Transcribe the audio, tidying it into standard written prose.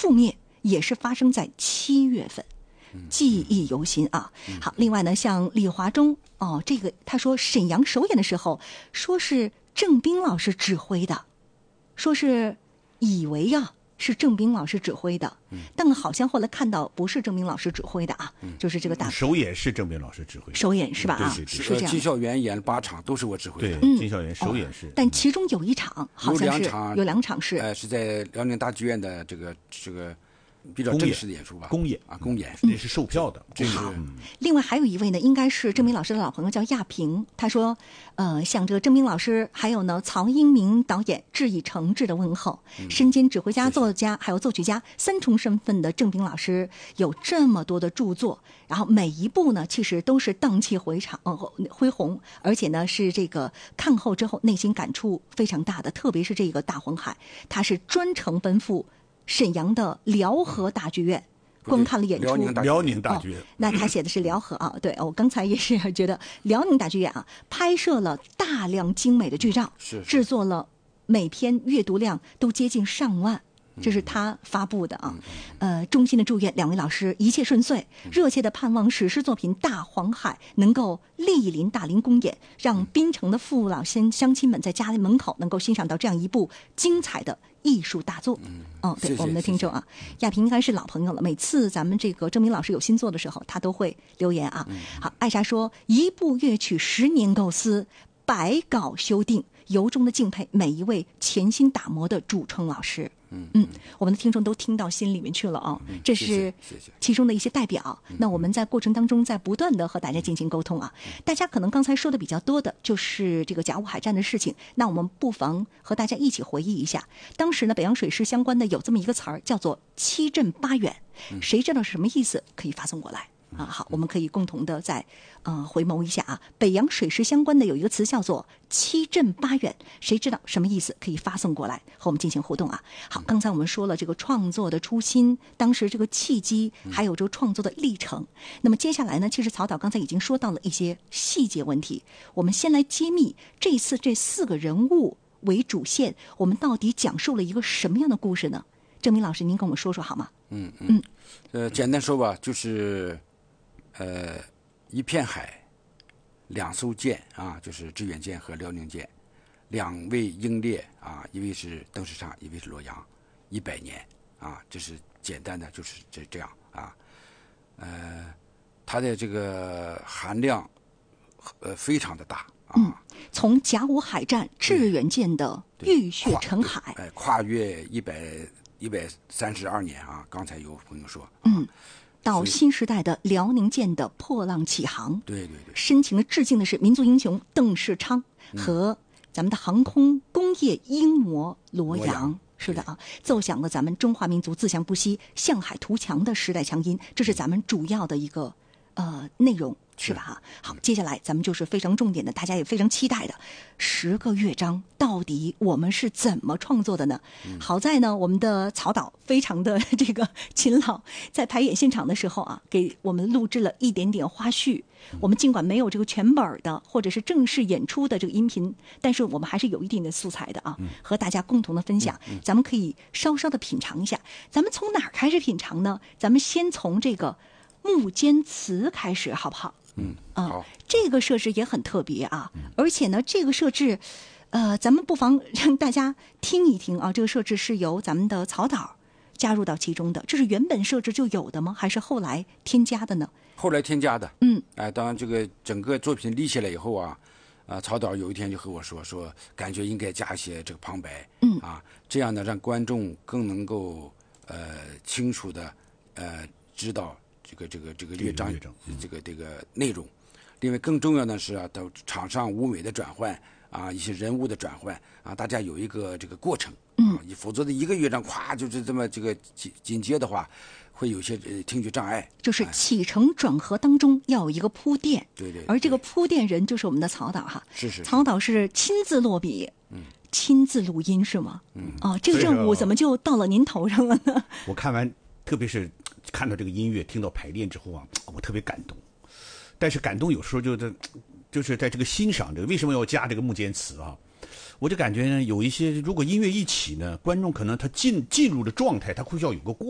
覆灭也是发生在7月份，记忆犹新啊。好，另外呢，像李华忠这个他说沈阳首演的时候，说是郑彬老师指挥的，说是以为是郑彬老师指挥的，但好像后来看到不是郑彬老师指挥的啊，就是这个大首演是郑彬老师指挥的， 首演是吧？ 对， 是这样。 金校园演了8场都是我指挥的， 对，金校园首演是， 但其中有一场好像是有2场是是在辽宁大剧院的这个比较正式的演出吧， 公演，那是售票的，这是。 另外还有一位呢，应该是郑彬老师的老朋友，叫亚平。他说，向这个郑彬老师还有呢曹英明导演致以诚挚的问候。身兼指挥家、作家还有作曲家3重身份的郑彬老师，有这么多的著作，然后每一部呢，其实都是荡气回红，而且呢是这个看后之后内心感触非常大的，特别是这个大黄海，他是专程奔赴沈阳的辽河大剧院观看了演出。 辽宁大剧院， 那他写的是辽河啊。对，我刚才也是觉得辽宁大剧院啊，拍摄了大量精美的剧照，制作了每篇阅读量都接近上万。这是他发布的啊，衷心的祝愿2位老师一切顺遂，热切的盼望史诗作品《大黄海》能够莅临大林公演，让槟城的父老乡亲们在家里门口能够欣赏到这样一部精彩的艺术大作。对，我们的听众啊，亚平应该是老朋友了，每次咱们这个郑彬老师有新作的时候，他都会留言啊。好，艾莎说一部乐曲10年构思，百稿修订，由衷的敬佩每一位潜心打磨的主创老师。我们的听众都听到心里面去了啊，这是其中的一些代表。那我们在过程当中在不断的和大家进行沟通啊。大家可能刚才说的比较多的就是这个甲午海战的事情，那我们不妨和大家一起回忆一下，当时呢北洋水师相关的有这么一个词儿叫做7镇8远，谁知道是什么意思可以发送过来。好，我们可以共同的再回眸一下啊。北洋水师相关的有一个词叫做7镇8远，谁知道什么意思可以发送过来和我们进行互动啊。好，刚才我们说了这个创作的初心，当时这个契机，还有这个创作的历程。那么接下来呢，其实曹导刚才已经说到了一些细节问题，我们先来揭秘这次这4个人物为主线，我们到底讲述了一个什么样的故事呢？郑彬老师，您跟我们说说好吗？ 简单说吧，就是一片海，2艘舰啊，就是致远舰和辽宁舰，2位英烈啊，一位是邓世昌，一位是罗阳，100年啊，这是简单的，就是这样啊。它的这个含量非常的大啊。 从甲午海战致远舰的浴血沉海， 跨越132年啊，刚才有朋友说， 到新时代的辽宁舰的破浪起航， 对， 深情的致敬的是民族英雄邓世昌和咱们的航空工业英模罗阳。是的啊，奏响了咱们中华民族自强不息、向海图强的时代强音，这是咱们主要的一个内容，是吧？好，接下来咱们就是非常重点的，大家也非常期待的10个乐章，到底我们是怎么创作的呢？好在呢，我们的曹导非常的这个勤劳，在排演现场的时候啊，给我们录制了一点点花絮。我们尽管没有这个全本的或者是正式演出的这个音频，但是我们还是有一定的素材的啊，和大家共同的分享。咱们可以稍稍的品尝一下。咱们从哪儿开始品尝呢？咱们先从这个幕间词开始，好不好？ 好。 这个设置也很特别啊，而且呢，这个设置，咱们不妨让大家听一听啊。这个设置是由咱们的曹导加入到其中的，这是原本设置就有的吗？还是后来添加的呢？ 后来添加的。当这个整个作品立起来以后啊，曹导有一天就和我说，感觉应该加一些这个旁白，这样呢，让观众更能够清楚的知道这个乐章这个内容。另外更重要的是到场上舞美的转换啊，一些人物的转换啊，大家有一个这个过程。否则的一个乐章咵就是这么这个紧接的话，会有些听觉障碍。 就是起承转合当中要有一个铺垫。 对。 而这个铺垫人就是我们的曹导哈。 是。 曹导是亲自落笔，亲自录音是吗？这个任务怎么就到了您头上了呢？ 我看完，特别是看到这个音乐，听到排练之后啊，我特别感动。但是感动有时候就是在这个欣赏这个为什么要加这个幕间词啊？我就感觉呢，有一些如果音乐一起呢，观众可能他进入的状态，他会需要有个过